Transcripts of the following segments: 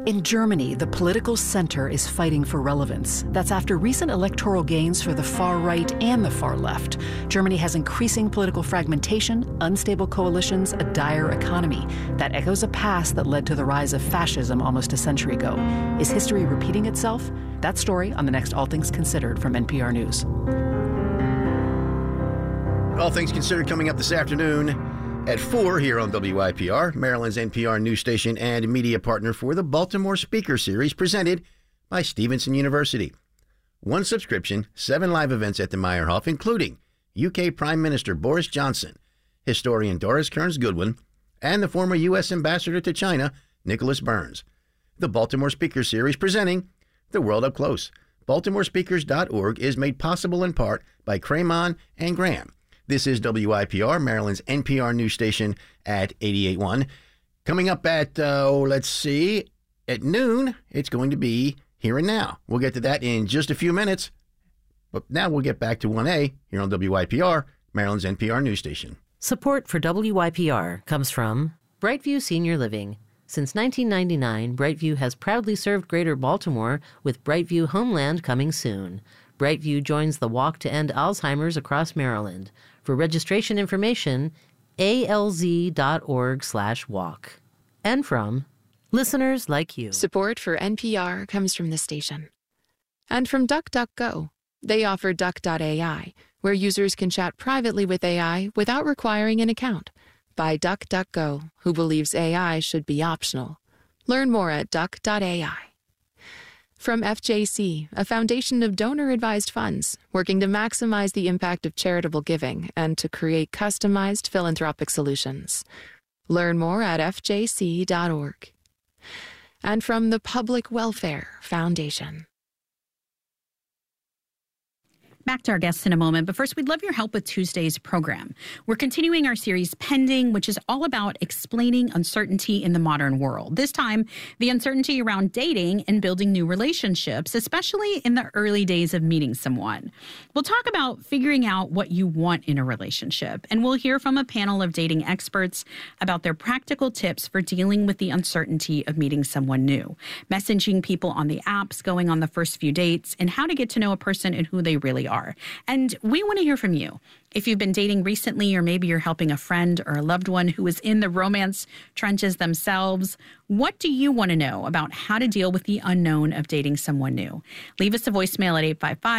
In Germany, the political center is fighting for relevance. That's after recent electoral gains for the far right and the far left. Germany has increasing political fragmentation, unstable coalitions, a dire economy. That echoes a past that led to the rise of fascism almost a century ago. Is history repeating itself? That story on the next All Things Considered from NPR News. All Things Considered coming up this afternoon at 4 here on WIPR, Maryland's NPR news station and media partner for the Baltimore Speaker Series presented by Stevenson University. 1 subscription, 7 live events at the Meyerhoff, including UK Prime Minister Boris Johnson, historian Doris Kearns Goodwin, and the former U.S. Ambassador to China, Nicholas Burns. The Baltimore Speaker Series presenting The World Up Close. BaltimoreSpeakers.org is made possible in part by Craymon and Graham. This is WIPR, Maryland's NPR news station at 88.1. Coming up at, at noon, it's going to be Here and Now. We'll get to that in just a few minutes. But now we'll get back to 1A here on WIPR, Maryland's NPR news station. Support for WIPR comes from Brightview Senior Living. Since 1999, Brightview has proudly served Greater Baltimore, with Brightview Homeland coming soon. Brightview joins the Walk to End Alzheimer's across Maryland. For registration information, alz.org/walk. And from listeners like you. Support for NPR comes from the station. And from DuckDuckGo. They offer Duck.ai, where users can chat privately with AI without requiring an account. By DuckDuckGo, who believes AI should be optional. Learn more at Duck.ai. From FJC, a foundation of donor-advised funds working to maximize the impact of charitable giving and to create customized philanthropic solutions. Learn more at fjc.org. And from the Public Welfare Foundation. Back to our guests in a moment, but first, we'd love your help with Tuesday's program. We're continuing our series Pending, which is all about explaining uncertainty in the modern world. This time, the uncertainty around dating and building new relationships, especially in the early days of meeting someone. We'll talk about figuring out what you want in a relationship, and we'll hear from a panel of dating experts about their practical tips for dealing with the uncertainty of meeting someone new, messaging people on the apps, going on the first few dates, and how to get to know a person and who they really are. And we want to hear from you. If you've been dating recently, or maybe you're helping a friend or a loved one who is in the romance trenches themselves, what do you want to know about how to deal with the unknown of dating someone new? Leave us a voicemail at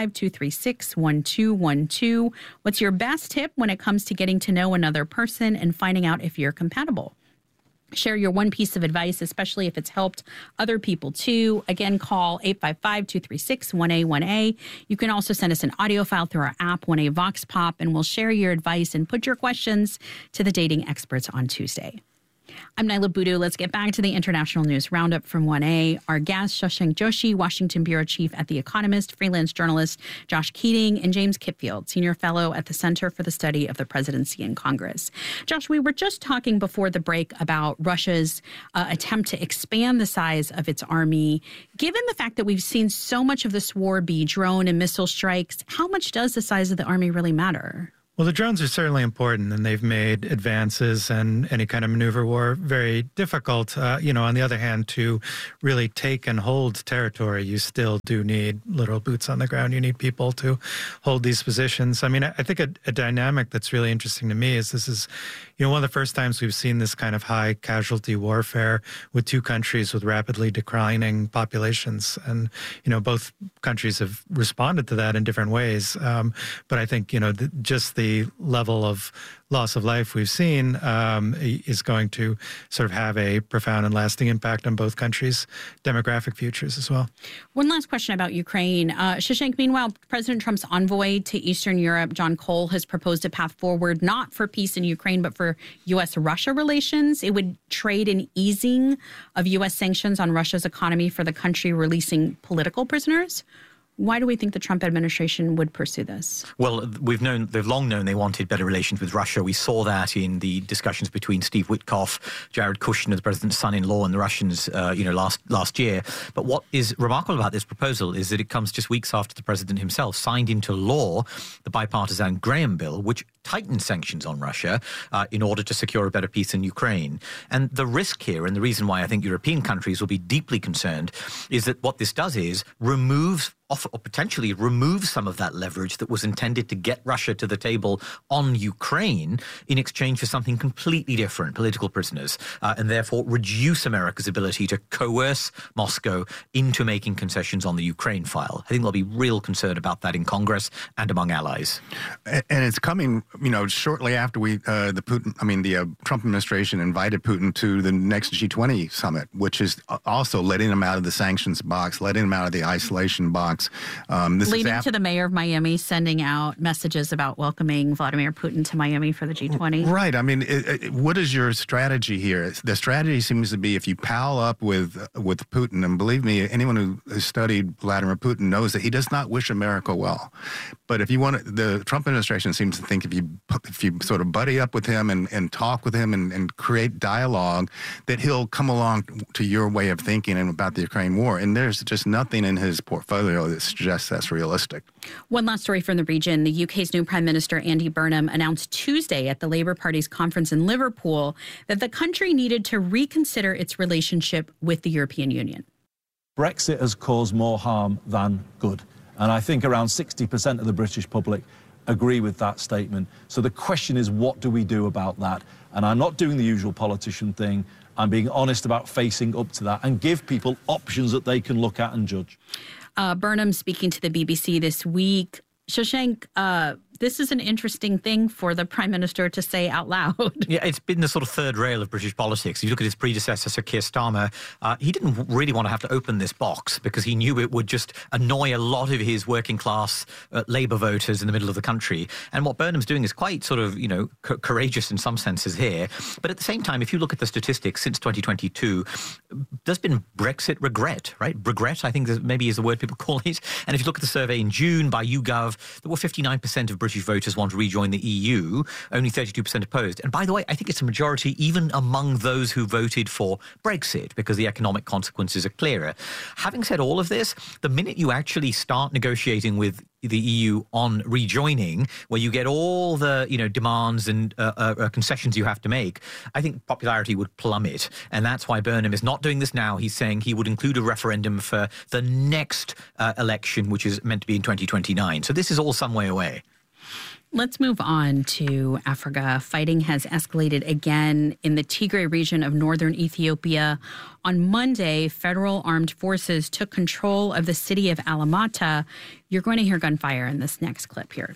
855-236-1212. What's your best tip when it comes to getting to know another person and finding out if you're compatible? Share your one piece of advice, especially if it's helped other people too. Again, call 855-236-1A1A. You can also send us an audio file through our app, 1A Vox Pop, and we'll share your advice and put your questions to the dating experts on Tuesday. I'm Naila Boodoo. Let's get back to the international news roundup from 1A. Our guests, Shashank Joshi, Washington Bureau Chief at The Economist, freelance journalist Josh Keating, and James Kitfield, Senior Fellow at the Center for the Study of the Presidency and Congress. Josh, we were just talking before the break about Russia's attempt to expand the size of its army. Given the fact that we've seen so much of this war be drone and missile strikes, how much does the size of the army really matter? Well, the drones are certainly important, and they've made advances and any kind of maneuver war very difficult. On the other hand, to really take and hold territory, you still do need literal boots on the ground. You need people to hold these positions. I mean, I think a dynamic that's really interesting to me is this is, one of the first times we've seen this kind of high casualty warfare with two countries with rapidly declining populations. And, both countries have responded to that in different ways. But I think, just the level of loss of life we've seen is going to sort of have a profound and lasting impact on both countries' demographic futures as well. One last question about Ukraine. Shashank, meanwhile, President Trump's envoy to Eastern Europe, John Cole, has proposed a path forward not for peace in Ukraine, but for U.S.-Russia relations. It would trade an easing of U.S. sanctions on Russia's economy for the country releasing political prisoners. Why do we think the Trump administration would pursue this? Well, they've long known they wanted better relations with Russia. We saw that in the discussions between Steve Witkoff, Jared Kushner, the president's son-in-law, and the Russians, last year. But what is remarkable about this proposal is that it comes just weeks after the president himself signed into law the bipartisan Graham bill, which tightened sanctions on Russia in order to secure a better peace in Ukraine. And the risk here, and the reason why I think European countries will be deeply concerned, is that what this does is potentially remove some of that leverage that was intended to get Russia to the table on Ukraine in exchange for something completely different, political prisoners, and therefore reduce America's ability to coerce Moscow into making concessions on the Ukraine file. I think there'll be real concern about that in Congress and among allies. And it's coming, shortly after the Trump administration invited Putin to the next G20 summit, which is also letting him out of the sanctions box, letting him out of the isolation box. Leading to the mayor of Miami sending out messages about welcoming Vladimir Putin to Miami for the G20. Right. I mean, what is your strategy here? The strategy seems to be if you pal up with Putin, and believe me, anyone who has studied Vladimir Putin knows that he does not wish America well. But if you want, the Trump administration seems to think if you sort of buddy up with him and talk with him and create dialogue, that he'll come along to your way of thinking and about the Ukraine war. And there's just nothing in his portfolio that suggests that's realistic. One last story from the region. The UK's new Prime Minister, Andy Burnham, announced Tuesday at the Labour Party's conference in Liverpool that the country needed to reconsider its relationship with the European Union. Brexit has caused more harm than good. And I think around 60% of the British public agree with that statement. So the question is, what do we do about that? And I'm not doing the usual politician thing. I'm being honest about facing up to that and give people options that they can look at and judge. Burnham speaking to the BBC this week. Shashank, this is an interesting thing for the Prime Minister to say out loud. Yeah, it's been the sort of third rail of British politics. If you look at his predecessor, Sir Keir Starmer, he didn't really want to have to open this box because he knew it would just annoy a lot of his working class Labour voters in the middle of the country. And what Burnham's doing is quite sort of, courageous in some senses here. But at the same time, if you look at the statistics since 2022, there's been Brexit regret, right? Regret, I think maybe is the word people call it. And if you look at the survey in June by YouGov, there were 59% of British voters want to rejoin the EU, only 32% opposed. And by the way, I think it's a majority even among those who voted for Brexit because the economic consequences are clearer. Having said all of this, the minute you actually start negotiating with the EU on rejoining, where you get all the demands and concessions you have to make, I think popularity would plummet. And that's why Burnham is not doing this now. He's saying he would include a referendum for the next election, which is meant to be in 2029. So this is all some way away. Let's move on to Africa. Fighting has escalated again in the Tigray region of northern Ethiopia. On Monday, federal armed forces took control of the city of Alamata. You're going to hear gunfire in this next clip here.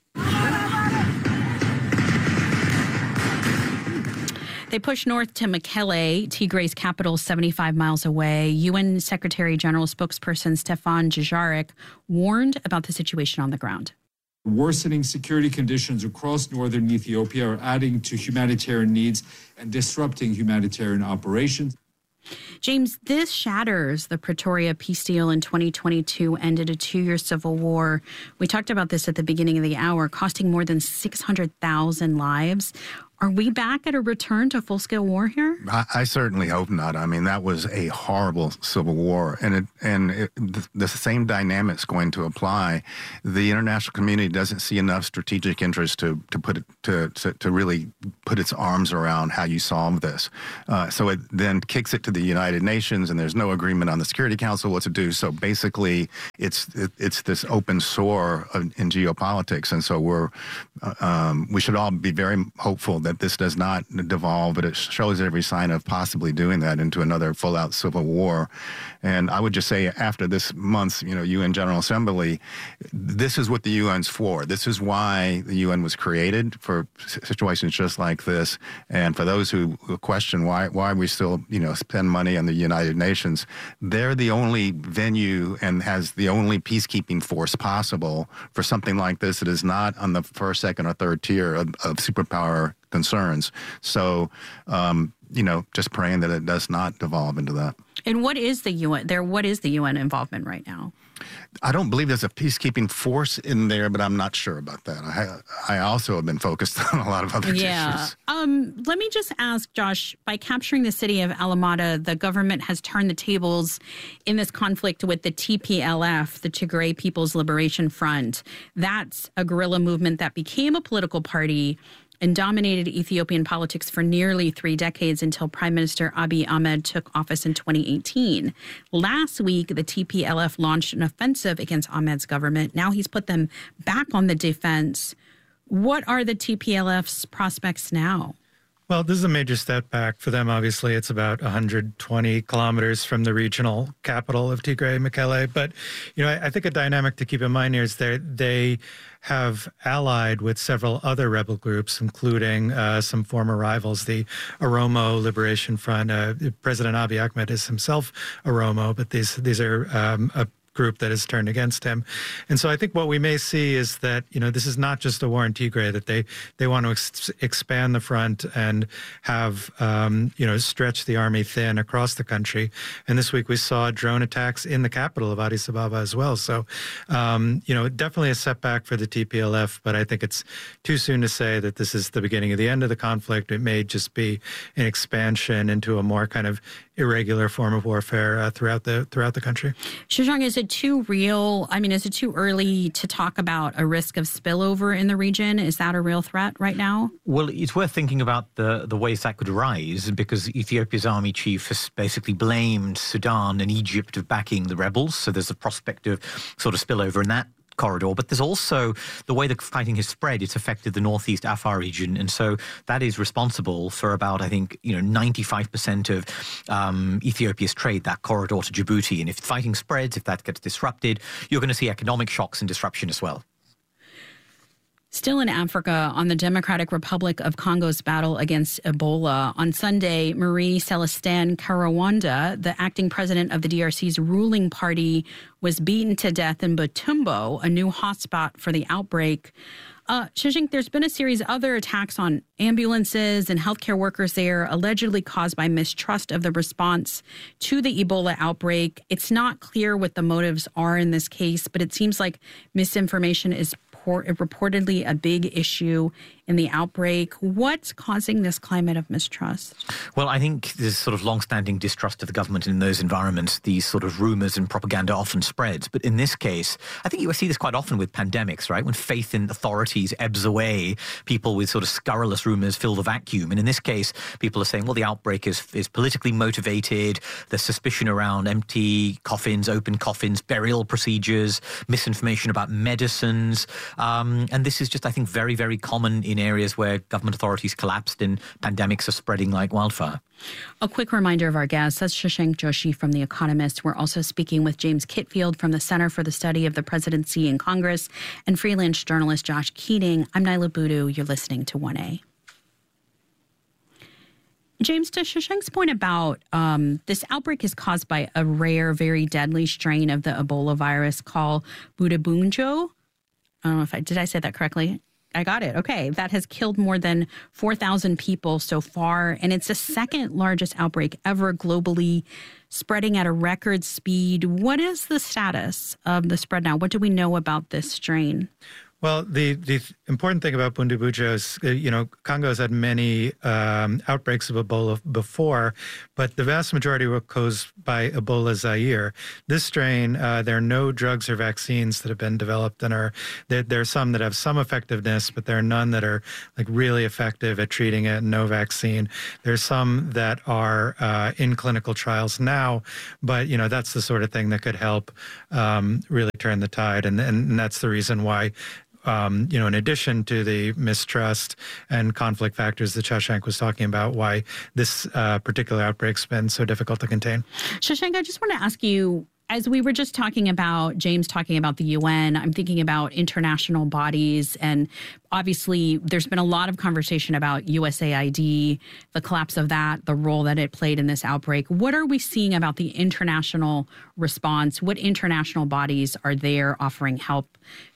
They pushed north to Mekelle, Tigray's capital, 75 miles away. UN Secretary General spokesperson Stefan Dujarric warned about the situation on the ground. Worsening security conditions across northern Ethiopia are adding to humanitarian needs and disrupting humanitarian operations. James, this shatters the Pretoria peace deal in 2022, ended a 2-year civil war. We talked about this at the beginning of the hour, costing more than 600,000 lives. Are we back at a return to full-scale war here? I certainly hope not. I mean, that was a horrible civil war, and the same dynamic's going to apply. The international community doesn't see enough strategic interest to really put its arms around how you solve this. So it then kicks it to the United Nations, and there's no agreement on the Security Council what to do. So basically, it's this open sore in geopolitics, and so we should all be very hopeful that this does not devolve, but it shows every sign of possibly doing that into another full-out civil war. And I would just say after this month's, UN General Assembly, this is what the UN's for. This is why the UN was created, for situations just like this. And for those who question why we still, spend money on the United Nations, they're the only venue and has the only peacekeeping force possible for something like this that is not on the first, second, or third tier of superpower concerns. So, just praying that it does not devolve into that. And what is the UN? What is the UN involvement right now? I don't believe there's a peacekeeping force in there, but I'm not sure about that. I also have been focused on a lot of other issues. Let me just ask, Josh, by capturing the city of Alamata, the government has turned the tables in this conflict with the TPLF, the Tigray People's Liberation Front. That's a guerrilla movement that became a political party and dominated Ethiopian politics for nearly 3 decades until Prime Minister Abiy Ahmed took office in 2018. Last week, the TPLF launched an offensive against Ahmed's government. Now he's put them back on the defense. What are the TPLF's prospects now? Well, this is a major step back for them. Obviously, it's about 120 kilometers from the regional capital of Tigray, Mekelle. But, I think a dynamic to keep in mind here is they have allied with several other rebel groups, including some former rivals, the Oromo Liberation Front. President Abiy Ahmed is himself Oromo, but these are a group that has turned against him. And so I think what we may see is that, this is not just a war in Tigray, that they want to expand the front and have, stretch the army thin across the country. And this week we saw drone attacks in the capital of Addis Ababa as well. So, definitely a setback for the TPLF, but I think it's too soon to say that this is the beginning of the end of the conflict. It may just be an expansion into a more kind of irregular form of warfare throughout the country. Shashank, is it too early to talk about a risk of spillover in the region? Is that a real threat right now? Well, it's worth thinking about the ways that could arise, because Ethiopia's army chief has basically blamed Sudan and Egypt of backing the rebels. So there's a prospect of sort of spillover in that corridor, but there's also the way the fighting has spread. It's affected the northeast Afar region, and so that is responsible for about, I think, 95% of Ethiopia's trade, that corridor to Djibouti. And if fighting spreads, if that gets disrupted, you're going to see economic shocks and disruption as well. Still in Africa, on the Democratic Republic of Congo's battle against Ebola, on Sunday, Marie Celestine Karawanda, the acting president of the DRC's ruling party, was beaten to death in Butembo, a new hotspot for the outbreak. Shashank, there's been a series of other attacks on ambulances and healthcare workers there, allegedly caused by mistrust of the response to the Ebola outbreak. It's not clear what the motives are in this case, but it seems like misinformation is reportedly a big issue in the outbreak. What's causing this climate of mistrust? Well, I think there's sort of long-standing distrust of the government in those environments. These sort of rumors and propaganda often spreads. But in this case, I think you see this quite often with pandemics, right? When faith in authorities ebbs away, people with sort of scurrilous rumors fill the vacuum. And in this case, people are saying, well, the outbreak is politically motivated. There's suspicion around empty coffins, open coffins, burial procedures, misinformation about medicines. And this is just, I think, very, very common in areas where government authorities collapsed and pandemics are spreading like wildfire. A quick reminder of our guests. That's Shashank Joshi from The Economist. We're also speaking with James Kitfield from the Center for the Study of the Presidency in Congress and freelance journalist Josh Keating. I'm Naila Boodoo. You're listening to 1A. James, to Shashank's point about this outbreak is caused by a rare, very deadly strain of the Ebola virus called Bundibugyo. I don't know did I say that correctly? I got it. Okay. That has killed more than 4,000 people so far, and it's the second largest outbreak ever globally, spreading at a record speed. What is the status of the spread now? What do we know about this strain? Well, the important thing about Bundibugyo is, Congo has had many outbreaks of Ebola before, but the vast majority were caused by Ebola Zaire. This strain, there are no drugs or vaccines that have been developed, and there are some that have some effectiveness, but there are none that are like really effective at treating it. No vaccine. There's some that are in clinical trials now, but that's the sort of thing that could help really turn the tide, and that's the reason why. In addition to the mistrust and conflict factors that Shashank was talking about, why this particular outbreak's been so difficult to contain. Shashank, I just want to ask you, as we were just talking about, James talking about the UN, I'm thinking about international bodies, and obviously there's been a lot of conversation about USAID, the collapse of that, the role that it played in this outbreak. What are we seeing about the international response? What international bodies are there offering help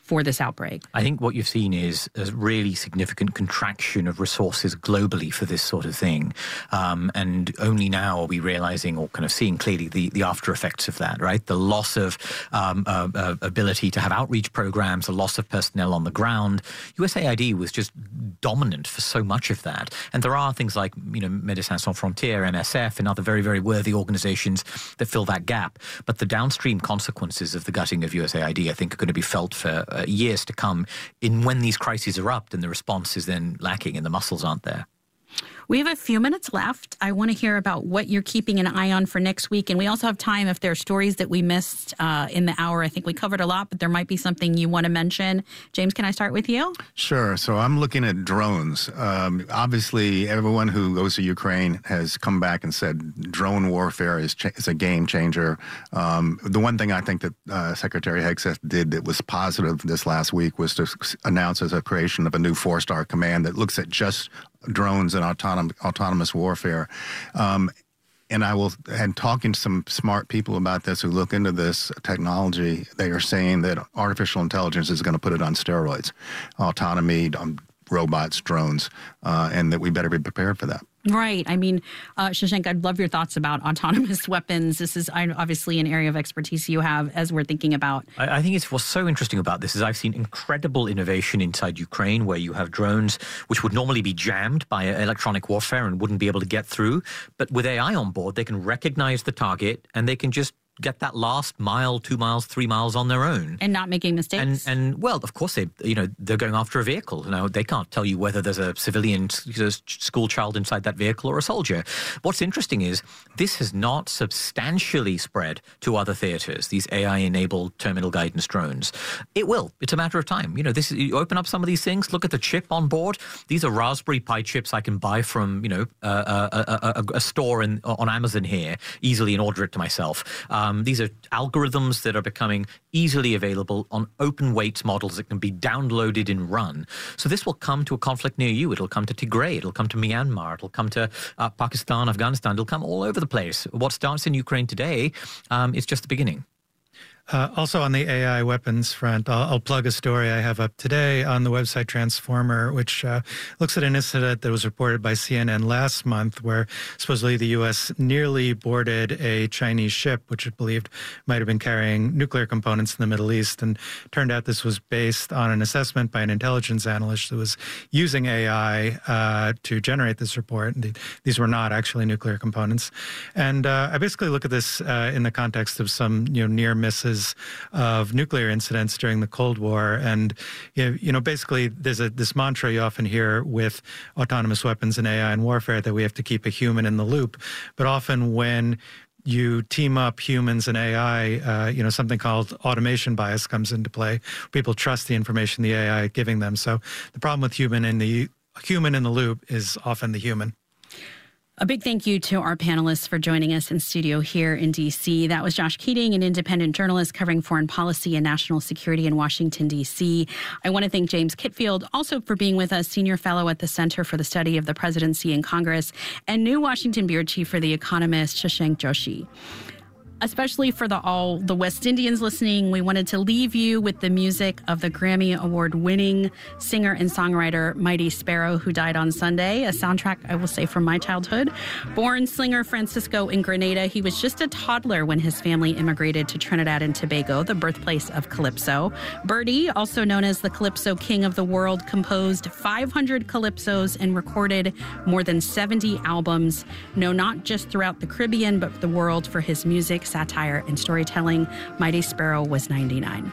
for this outbreak? I think what you've seen is a really significant contraction of resources globally for this sort of thing. And only now are we realizing or kind of seeing clearly the after effects of that, right? The loss of ability to have outreach programs, the loss of personnel on the ground. USAID was just dominant for so much of that. And there are things like, Médecins Sans Frontières, MSF, and other very, very worthy organizations that fill that gap. But the downstream consequences of the gutting of USAID, I think, are going to be felt for years to come when these crises erupt and the response is then lacking and the muscles aren't there. We have a few minutes left. I want to hear about what you're keeping an eye on for next week. And we also have time if there are stories that we missed in the hour. I think we covered a lot, but there might be something you want to mention. James, can I start with you? Sure. So I'm looking at drones. Obviously, everyone who goes to Ukraine has come back and said drone warfare is a game changer. The one thing I think that Secretary Hegseth did that was positive this last week was to announce as a creation of a new 4-star command that looks at just drones and autonomous warfare. And talking to some smart people about this who look into this technology, they are saying that artificial intelligence is going to put it on steroids, autonomy, robots, drones, and that we better be prepared for that. Right. I mean, Shashank, I'd love your thoughts about autonomous weapons. This is obviously an area of expertise you have as we're thinking about. I think what's so interesting about this is I've seen incredible innovation inside Ukraine where you have drones which would normally be jammed by electronic warfare and wouldn't be able to get through. But with AI on board, they can recognize the target and they can just get that last mile, 2 miles, 3 miles on their own. And not making mistakes. And well, of course, they're going after a vehicle. They can't tell you whether there's a civilian school child inside that vehicle or a soldier. What's interesting is this has not substantially spread to other theaters, these AI-enabled terminal guidance drones. It will. It's a matter of time. You open up some of these things, look at the chip on board. These are Raspberry Pi chips I can buy from, a store on Amazon here easily and order it to myself. These are algorithms that are becoming easily available on open weights models that can be downloaded and run. So this will come to a conflict near you. It'll come to Tigray. It'll come to Myanmar. It'll come to Pakistan, Afghanistan. It'll come all over the place. What starts in Ukraine today is just the beginning. Also on the AI weapons front, I'll plug a story I have up today on the website Transformer, which looks at an incident that was reported by CNN last month where supposedly the U.S. nearly boarded a Chinese ship, which it believed might have been carrying nuclear components in the Middle East. And turned out this was based on an assessment by an intelligence analyst who was using AI to generate this report. And these were not actually nuclear components. And I basically look at this in the context of some near misses of nuclear incidents during the Cold War. And, basically there's this mantra you often hear with autonomous weapons and AI and warfare that we have to keep a human in the loop. But often when you team up humans and AI, something called automation bias comes into play. People trust the information the AI is giving them. So the problem with human in the loop is often the human. A big thank you to our panelists for joining us in studio here in D.C. That was Josh Keating, an independent journalist covering foreign policy and national security in Washington, D.C. I want to thank James Kitfield also for being with us, senior fellow at the Center for the Study of the Presidency and Congress, and new Washington bureau chief for The Economist, Shashank Joshi. Especially for all the West Indians listening, we wanted to leave you with the music of the Grammy Award-winning singer and songwriter Mighty Sparrow, who died on Sunday, a soundtrack, I will say, from my childhood. Born Slinger Francisco in Grenada, he was just a toddler when his family immigrated to Trinidad and Tobago, the birthplace of Calypso. Birdie, also known as the Calypso King of the World, composed 500 calypsos and recorded more than 70 albums, known not just throughout the Caribbean, but the world for his music, satire, and storytelling. Mighty Sparrow was 99.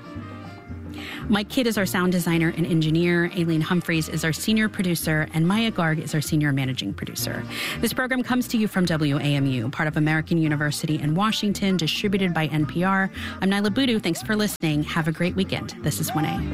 Mike Kidd is our sound designer and engineer. Aileen Humphreys is our senior producer, and Maya Garg is our senior managing producer. This program comes to you from WAMU, part of American University in Washington, distributed by NPR. I'm Nyla Boodoo. Thanks for listening. Have a great weekend. This is 1A.